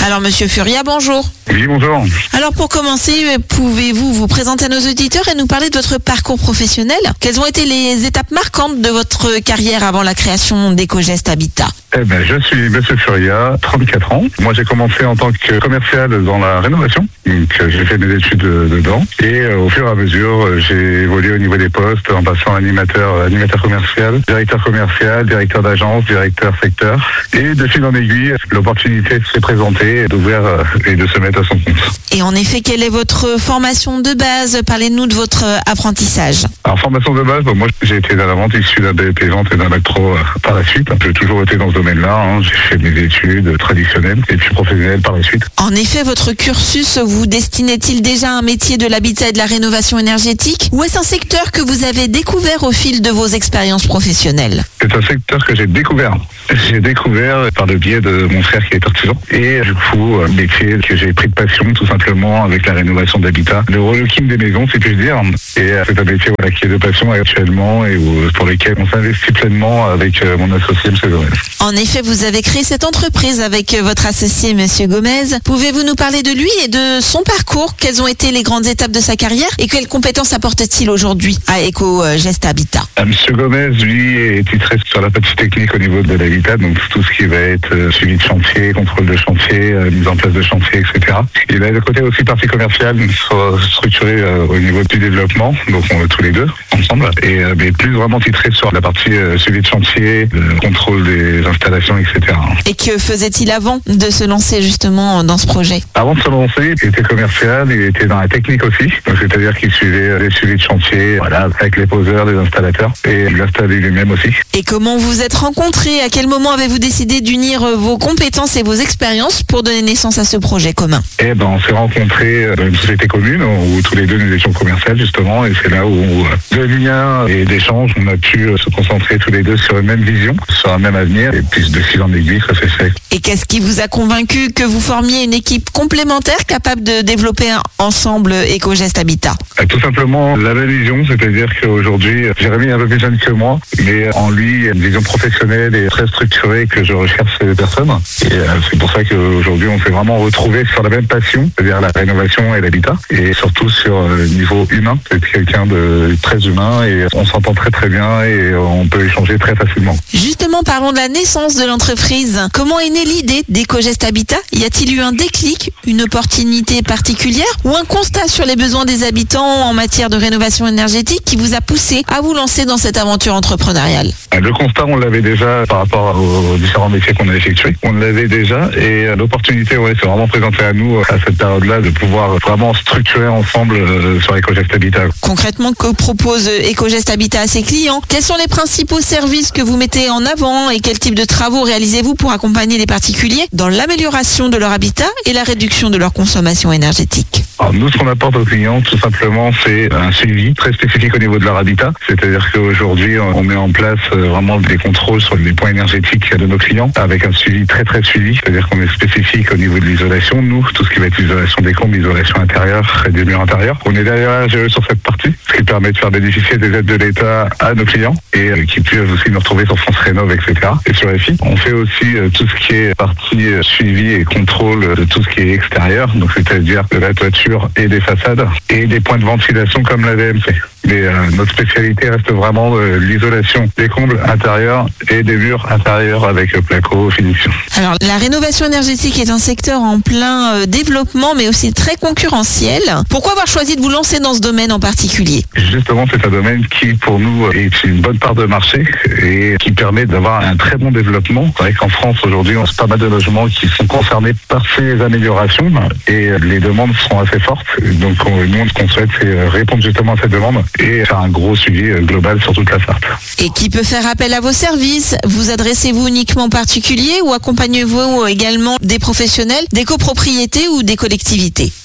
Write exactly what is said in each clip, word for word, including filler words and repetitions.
Alors Monsieur Furia, bonjour. Oui, bonjour. Alors pour commencer, pouvez-vous vous présenter à nos auditeurs et nous parler de votre parcours professionnel? Quelles ont été les étapes marquantes de votre carrière avant la création d'Ecogest Habitat? Eh ben, je suis Monsieur Furia, trente-quatre ans. Moi, j'ai commencé en tant que commercial dans la rénovation. Donc, euh, j'ai fait mes études euh, dedans. Et euh, au fur et à mesure, euh, j'ai évolué au niveau des postes en passant animateur, euh, animateur commercial, directeur commercial, directeur d'agence, directeur secteur. Et de fil en aiguille, l'opportunité s'est présentée d'ouvrir euh, et de se mettre à son compte. Et en effet, quelle est votre formation de base? Parlez-nous de votre apprentissage. Alors, formation de base, bon, moi, j'ai été dans la vente issue d'un B E P vente et d'un bac pro euh, par la suite. J'ai toujours été dans ce domaine-là. Hein. J'ai fait mes études traditionnelles et puis professionnelles par la suite. En effet, votre cursus vous destinait-il déjà à un métier de l'habitat et de la rénovation énergétique? Ou est-ce un secteur que vous avez découvert au fil de vos expériences professionnelles? C'est un secteur que j'ai découvert. J'ai découvert par le biais de mon frère qui est artisan. Et du coup, un métier que j'ai pris de passion tout simplement avec la rénovation d'habitat. Le relooking des maisons, si puis dire. Et c'est un métier voilà, qui est de passion actuellement et où, pour lequel on s'investit pleinement avec mon associé, M. Gomez. En effet, vous avez créé cette entreprise avec votre associé, M. Gomez. Pouvez-vous nous parler de lui et de son parcours? Quelles ont été les grandes étapes de sa carrière et quelles compétences apporte-t-il aujourd'hui à Ecogest Habitat? M. Gomez, lui, est titré sur la partie technique au niveau de l'habitat, donc tout ce qui va être euh, suivi de chantier, contrôle de chantier, euh, mise en place de chantier, et cetera. Il a le côté aussi partie commerciale, structuré euh, au niveau du développement, donc on est tous les deux ensemble, et euh, mais plus vraiment titré sur la partie euh, suivi de chantier, euh, contrôle des installations, et cetera. Et que faisait-il avant de se lancer justement dans ce projet? Avant de se lancer, il était commercial, il était dans la technique aussi, donc c'est-à-dire qu'il suivait les suivis de chantier, voilà, avec les poseurs, les installateurs, et il installait lui-même aussi. Et comment vous êtes rencontrés? À quel moment avez-vous décidé d'unir vos compétences et vos expériences pour donner naissance à ce projet commun? Eh ben, on s'est rencontrés dans une société commune où tous les deux nous étions commerciaux justement, et c'est là où, de liens et d'échanges, on a pu se concentrer tous les deux sur une même vision, sur un même avenir, et puis de fil en aiguille, ça s'est fait. Et qu'est-ce qui vous a convaincu que vous formiez une équipe complémentaire capable de développer ensemble Ecogest Habitat? Tout simplement la même vision, c'est-à-dire qu'aujourd'hui, Jérémy est un peu plus jeune que moi, mais en lui, il y a une vision professionnelle et très structurée que je recherche chez les personnes. Et euh, c'est pour ça qu'aujourd'hui, on s'est vraiment retrouvés sur la même passion, c'est-à-dire la rénovation et l'habitat, et surtout sur le niveau humain. C'est quelqu'un de très humain et on s'entend très très bien et on peut échanger très facilement. Justement, parlons de la naissance de l'entreprise. Comment est née l'idée d'Ecogest Habitat? Y a-t-il eu un déclic, une opportunité particulière ou un constat sur les besoins des habitants en matière de rénovation énergétique qui vous a poussé à vous lancer dans cette aventure entrepreneuriale? Le constat, on l'avait déjà par rapport aux différents métiers qu'on a effectués. On l'avait déjà et l'opportunité, ouais, c'est vraiment présentée à nous à cette période-là de pouvoir vraiment structurer ensemble euh, sur Ecogest Habitat. Concrètement, que propose Ecogest Habitat à ses clients? Quels sont les principaux services que vous mettez en avant et quel type de travaux réalisez-vous pour accompagner les particuliers dans l'amélioration de leur habitat et la réduction de leur consommation énergétique? Alors nous, ce qu'on apporte aux clients, tout simplement, c'est un suivi très spécifique au niveau de leur habitat. C'est-à-dire qu'aujourd'hui, on met en place vraiment des contrôles sur les points énergétiques de nos clients, avec un suivi très très suivi. C'est-à-dire qu'on est spécifique au niveau de l'isolation. Nous, tout ce qui va être isolation des combles, isolation intérieure et des murs intérieurs. On est derrière sur cette partie, ce qui permet de faire bénéficier des aides de l'État à nos clients et qui peuvent aussi nous retrouver sur France Rénov, et cetera. Et sur F I, on fait aussi tout ce qui est partie suivi et contrôle de tout ce qui est extérieur, donc c'est-à-dire de la toiture et des façades et des points de ventilation comme la V M C. Mais euh, notre spécialité reste vraiment euh, l'isolation des combles intérieurs et des murs intérieurs avec euh, placo, finition. Alors, la rénovation énergétique est un secteur en plein euh, développement, mais aussi très concurrentiel. Pourquoi avoir choisi de vous lancer dans ce domaine en particulier? Justement, c'est un domaine qui, pour nous, est une bonne part de marché et qui permet d'avoir un très bon développement. C'est vrai qu'en France, aujourd'hui, on a pas mal de logements qui sont concernés par ces améliorations et les demandes sont assez fortes. Donc, on, nous, ce qu'on souhaite, c'est répondre justement à cette demande et faire un gros suivi global sur toute la Sarthe. Et qui peut faire appel à vos services? Vous adressez-vous uniquement aux particuliers ou accompagnez-vous également des professionnels, des copropriétés ou des collectivités?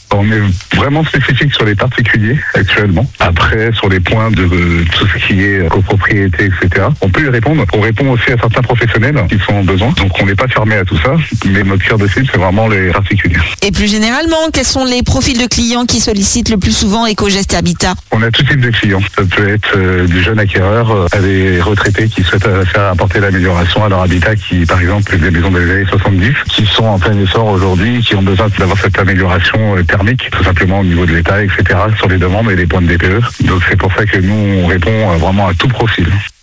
On est vraiment spécifique sur les particuliers actuellement. Après, sur les points de euh, tout ce qui est copropriété, et cetera, on peut y répondre. On répond aussi à certains professionnels qui sont en besoin. Donc on n'est pas fermé à tout ça, mais notre cœur de cible, c'est vraiment les particuliers. Et plus généralement, quels sont les profils de clients qui sollicitent le plus souvent Ecogeste Habitat? On a tout type de clients. Ça peut être euh, du jeune acquéreur euh, à des retraités qui souhaitent euh, faire apporter l'amélioration à leur habitat, qui par exemple des maisons des années soixante-dix, qui sont en plein essor aujourd'hui, qui ont besoin d'avoir cette amélioration euh, thermique, tout simplement au niveau de l'État, et cetera, sur les demandes et les points de D P E. Donc c'est pour ça que nous, on répond euh, vraiment à tout profil.